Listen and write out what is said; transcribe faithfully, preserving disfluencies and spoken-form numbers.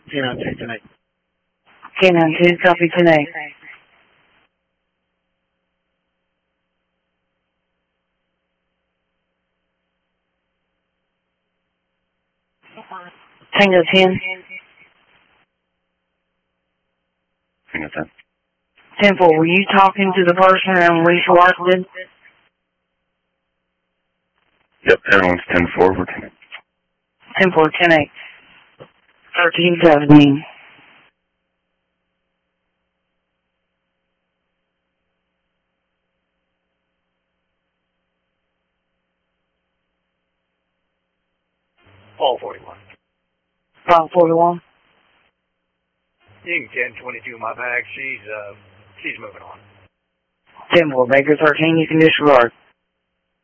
ten nine two, ten eight. ten nine two, copy ten eight. Tango ten. Tango ten. ten four, were you talking to the person in Lisa Lockwood? Yep, everyone's ten four, we're ten eight. ten four, ten eight. thirteen seventeen. Paul forty-one. Paul forty-one. You can ten twenty-two my bag. She's, uh, she's moving on. ten four, Baker thirteen, you can disregard.